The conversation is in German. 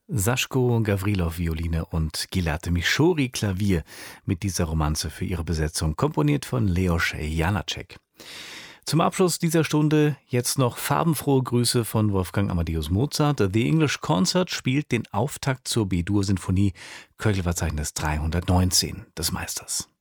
Saschko Gawrilow Violine und Gilad Mischori Klavier mit dieser Romanze für ihre Besetzung, komponiert von Leos Janáček. Zum Abschluss dieser Stunde jetzt noch farbenfrohe Grüße von Wolfgang Amadeus Mozart. The English Concert spielt den Auftakt zur B-Dur-Sinfonie, Köchelverzeichnis 319 des Meisters.